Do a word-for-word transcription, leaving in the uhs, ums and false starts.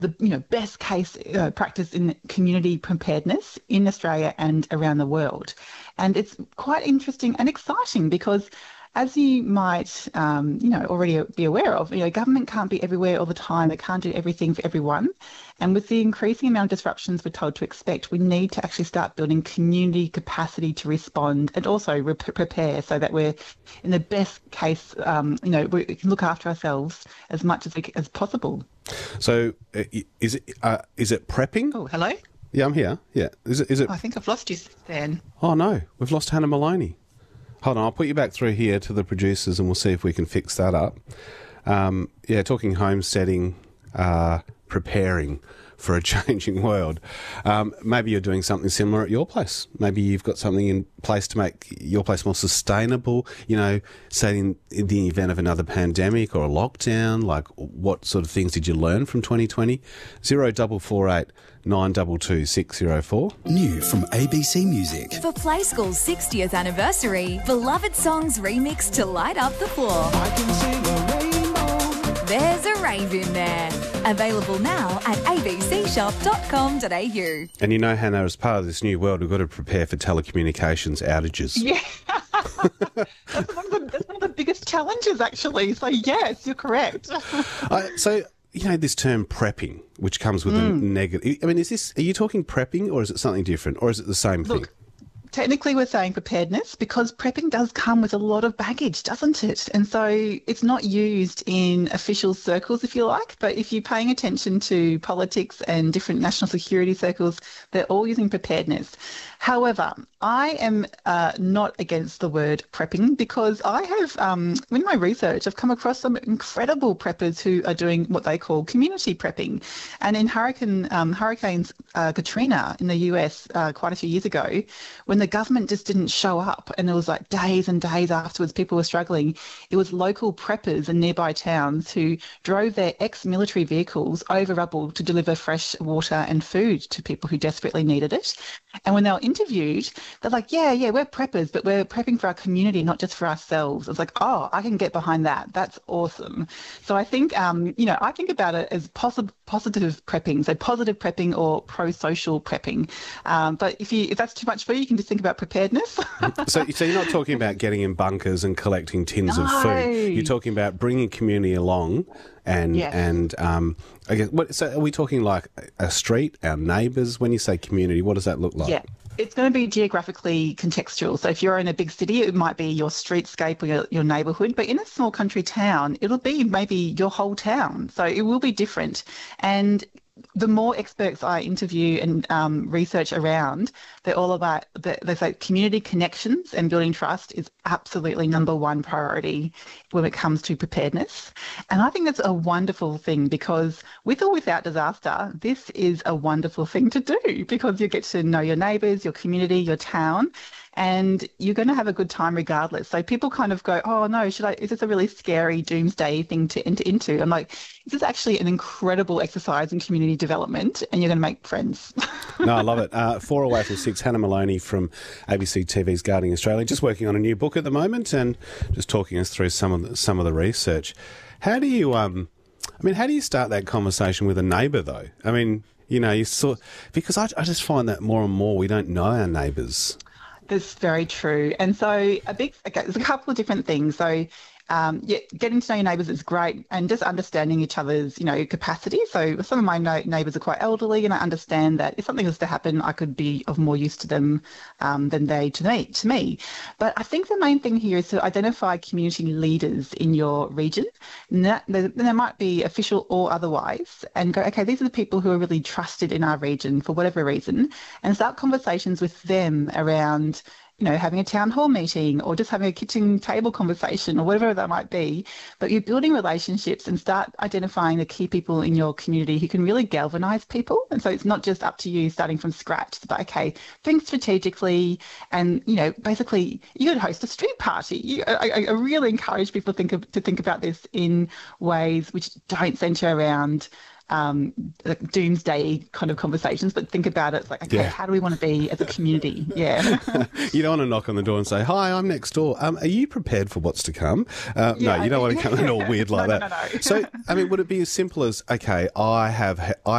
the you know best case uh, practice in community preparedness in Australia and around the world. And it's quite interesting and exciting because, as you might, um, you know, already be aware of, you know, government can't be everywhere all the time. They can't do everything for everyone. And with the increasing amount of disruptions we're told to expect, we need to actually start building community capacity to respond and also re- prepare so that we're in the best case, um, you know, we can look after ourselves as much as we, as possible. So, uh, is it uh, is it prepping? Oh, hello. Yeah, I'm here. Yeah, is it? Is it? Oh, I think I've lost you, Stan. Oh no, we've lost Hannah Maloney. Hold on, I'll put you back through here to the producers and we'll see if we can fix that up. Um, yeah, talking homesteading, uh, preparing for a changing world. Um, maybe you're doing something similar at your place. Maybe you've got something in place to make your place more sustainable. You know, say in, in the event of another pandemic or a lockdown, like what sort of things did you learn from twenty twenty? Zero double four eight nine two two six zero four. New from A B C Music. For Play School's sixtieth anniversary, beloved songs remixed to light up the floor. I can sing a rainbow. There's a rave in there. Available now at a b c shop dot com dot a u. And you know, Hannah, as part of this new world, we've got to prepare for telecommunications outages. Yeah. that's, one of the, that's one of the biggest challenges, actually. So, yes, you're correct. uh, so, you know, this term prepping, which comes with mm. a negative... I mean, is this... Are you talking prepping or is it something different? Or is it the same Look, thing? Technically, we're saying preparedness because prepping does come with a lot of baggage, doesn't it? And so it's not used in official circles, if you like, but if you're paying attention to politics and different national security circles, they're all using preparedness. However, I am uh, not against the word prepping because I have, um, in my research, I've come across some incredible preppers who are doing what they call community prepping. And in Hurricane um, Hurricanes uh, Katrina in the U S uh, quite a few years ago, when the government just didn't show up and it was like days and days afterwards people were struggling, it was local preppers in nearby towns who drove their ex-military vehicles over rubble to deliver fresh water and food to people who desperately needed it. And when they were interviewed, they're like, yeah, yeah, we're preppers, but we're prepping for our community, not just for ourselves. I was like, oh, I can get behind that. That's awesome. So I think, um, you know, I think about it as posi- positive prepping, so positive prepping or pro-social prepping. Um, but if you if that's too much for you, you can just think about preparedness. so, so you're not talking about getting in bunkers and collecting tins no. of food. You're talking about bringing community along and, yes. and um, I guess, what, so are we talking like a street, our neighbours? When you say community, what does that look like? Yeah. It's going to be geographically contextual. So if you're in a big city, it might be your streetscape or your, your neighbourhood. But in a small country town, it'll be maybe your whole town. So it will be different. And the more experts I interview and um, research around, they're all about, they say community connections and building trust is absolutely number one priority when it comes to preparedness. And I think that's a wonderful thing because with or without disaster, this is a wonderful thing to do because you get to know your neighbours, your community, your town, and you're going to have a good time regardless. So people kind of go, oh no, should I, is this a really scary doomsday thing to enter into? I'm like, this is actually an incredible exercise in community development and you're going to make friends. No, I love it. Uh, four oh eight four six, Hannah Maloney from A B C T V's Guarding Australia, just working on a new book at the moment and just talking us through some of the, some of the research. How do you, um, I mean, how do you start that conversation with a neighbour though? I mean, you know, you sort, because I, I just find that more and more we don't know our neighbours. That's very true. And so a big, okay, there's a couple of different things. So um, yeah, getting to know your neighbours is great and just understanding each other's, you know, capacity. So some of my no- neighbours are quite elderly and I understand that if something was to happen, I could be of more use to them um, than they to me, to me. But I think the main thing here is to identify community leaders in your region. And that, there, there might be official or otherwise and go, okay, these are the people who are really trusted in our region for whatever reason and start conversations with them around, you know, having a town hall meeting or just having a kitchen table conversation or whatever that might be. But you're building relationships and start identifying the key people in your community who can really galvanise people. And so it's not just up to you starting from scratch. It's about, okay, think strategically and, you know, basically you could host a street party. You, I, I really encourage people to think, of, to think about this in ways which don't centre around um, like doomsday kind of conversations, but think about it like, okay, Yeah. how do we want to be as a community? Yeah. You don't want to knock on the door and say, "Hi, I'm next door. Um, are you prepared for what's to come?" Uh, Yeah, no, you don't I- want to come in all weird like No, no, that. no, no. So, I mean, would it be as simple as, okay, I have, I